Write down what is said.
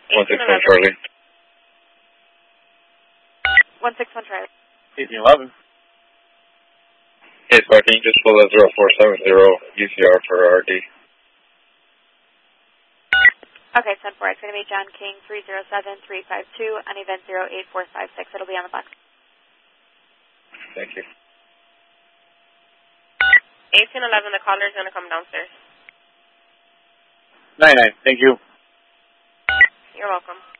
161 Charlie. 161 Charlie. 1811. Hey, Spark, can you just pull a 0470 UCR for RD? Okay, 10-4. It's going to be John King 307352 on event 08456. It'll be on the box. Thank you. 1811, the caller is going to come downstairs. 99, thank you. You're welcome.